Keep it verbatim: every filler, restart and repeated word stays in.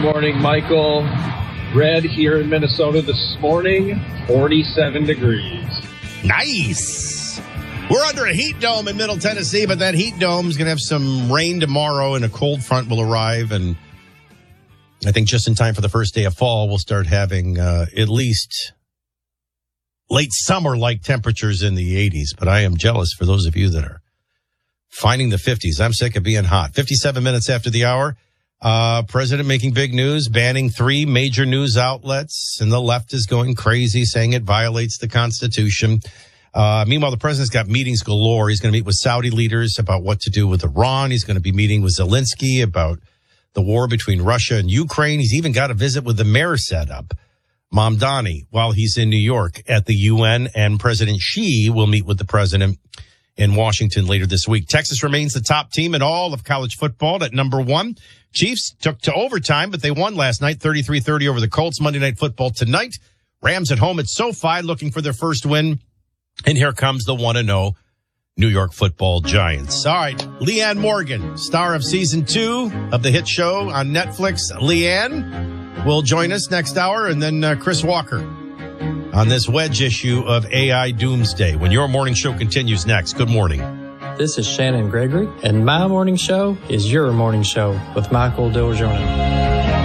morning, Michael. Red here in Minnesota this morning, forty-seven degrees. Nice. We're under a heat dome in Middle Tennessee, but that heat dome is going to have some rain tomorrow, and a cold front will arrive. And I think just in time for the first day of fall, we'll start having uh, at least late summer-like temperatures in the eighties. But I am jealous for those of you that are finding the fifties. I'm sick of being hot. fifty-seven minutes after the hour. Uh, president making big news, banning three major news outlets, and the left is going crazy, saying it violates the Constitution. Uh, meanwhile, the president's got meetings galore. He's going to meet with Saudi leaders about what to do with Iran. He's going to be meeting with Zelensky about the war between Russia and Ukraine. He's even got a visit with the mayor set up, Mamdani, while he's in New York at the U N, and President Xi will meet with the president in Washington later this week. Texas remains the top team in all of college football at number one. Chiefs took to overtime, but they won last night, thirty-three thirty over the Colts. Monday Night Football tonight. Rams at home at SoFi looking for their first win. And here comes the one and oh New York Football Giants. All right, Leanne Morgan, star of season two of the hit show on Netflix. Leanne will join us next hour, and then uh, Chris Walker on this wedge issue of A I Doomsday when your morning show continues next. Good morning. This is Shannon Gregory, and my morning show is your morning show with Michael DeLaGiorno.